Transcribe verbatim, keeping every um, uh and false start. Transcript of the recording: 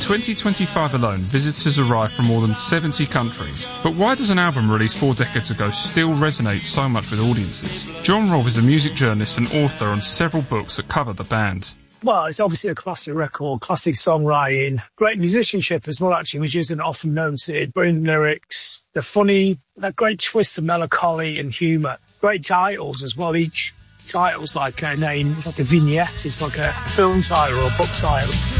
twenty twenty-five alone, visitors arrived from more than seventy countries. But why does an album released four decades ago still resonate so much with audiences? John Rolfe is a music journalist and author on several books that cover the band. Well, it's obviously a classic record, classic songwriting, great musicianship as well, actually, which isn't often noted. Brilliant lyrics, the funny, that great twist of melancholy and humour. Great titles as well. Each title's like a name, it's like a vignette, it's like a film title or a book title.